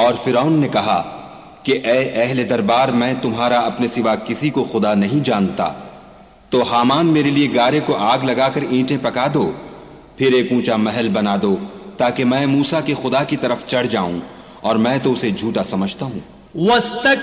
और फिरौन ने कहा कि ए अहले दरबार, मैं तुम्हारा अपने सिवा किसी को खुदा नहीं जानता, तो हामान मेरे लिए गारे को आग लगाकर ईंटें पका दो, फिर एक ऊंचा महल बना दो, ताकि मैं मूसा के खुदा की तरफ चढ़ जाऊं, और मैं तो उसे झूठा समझता हूं।